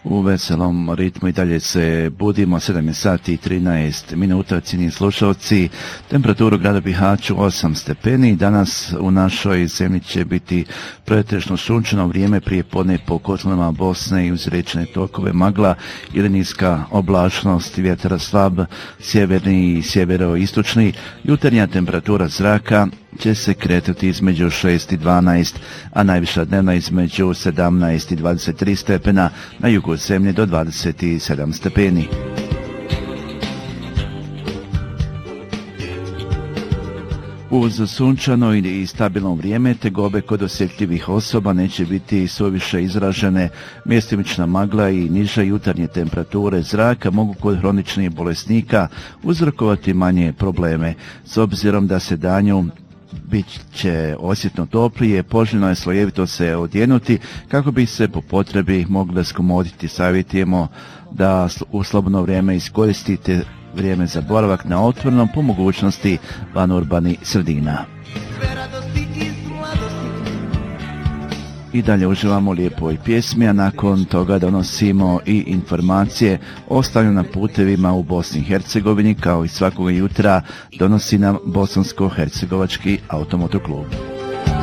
U veselom ritmu i dalje se budimo, 7 sati i 13 minuta, cijenjeni slušalci. Temperaturu u gradu Bihaću 8 stepeni. Danas u našoj zemlji će biti pretežno sunčano vrijeme, prije podne po kotlinama Bosne i uz riječne tokove magla ili niska oblačnost, vjetar slab, sjeverni i sjeveroistočni. Jutarnja temperatura zraka će se kretati između 6 i 12, a najviša dnevna između 17 i 23 stepena, na jugu zemlje do 27 stepeni. Uz sunčano i stabilno vrijeme tegobe kod osjetljivih osoba neće biti suviše izražene. Mjestimična magla i niže jutarnje temperature zraka mogu kod hroničnih bolesnika uzrokovati manje probleme. S obzirom da se danju bit će osjetno toplije, poželjno je slojevito se odjenuti kako bi se po potrebi mogli skomoditi. Savjetujemo da u slobodno vrijeme iskoristite vrijeme za boravak na otvorenom, po mogućnosti van urbanih sredina. I dalje uživamo u lijepoj pjesmi, a nakon toga donosimo i informacije o stanju na putevima u Bosni i Hercegovini, kao i svakog jutra donosi nam Bosansko-hercegovački automotoklub.